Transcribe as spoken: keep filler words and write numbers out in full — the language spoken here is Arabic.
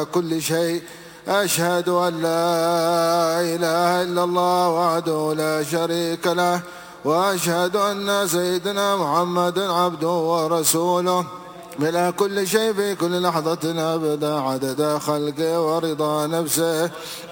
كل شيء. أشهد أن لا إله إلا الله وحده لا شريك له، وأشهد أن سيدنا محمد عبده ورسوله بلا كل شيء في كل لحظة أبدا عدد خلقه ورضا نفسه